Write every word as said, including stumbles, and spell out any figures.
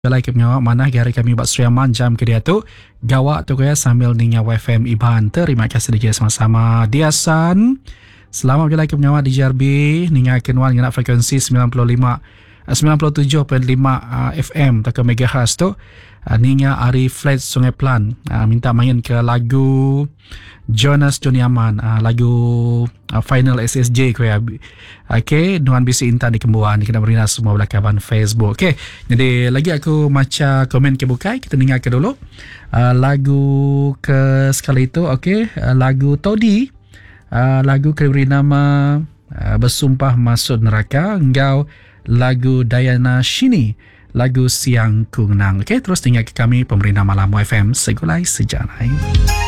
Jalai ke menyawa mana gari kami buat seriaman jam ke dia tu gawak tu kaya sambil ninya W F M Iban. Terima kasih dia sama-sama Diasan. Selamat jalai ke menyawa di J R B ninya kenwan dengan frekuensi sembilan puluh lima sembilan puluh tujuh perpuluhan lima uh, F M atau megahertz tu. Uh, ninya Ari Flat Sungai Pelan uh, minta main ke lagu Jonas Joniaman, uh, lagu uh, Final S S J ko ya. Okey, Nuan Bisi Intan di Kembuan ni kena berina semua belakaban Facebook. Okey, jadi lagi aku maca komen ke bukai, kita dengar ke dulu uh, lagu ke sekali itu. Okey, uh, lagu Todi, uh, lagu ke beri nama uh, Bersumpah Masuk Neraka. Engkau lagu Diana Shini, lagu Siang Ku Ngenang. Okey, terus dengar ke kami Pemerintah Malam W F M Segulai Sejanai.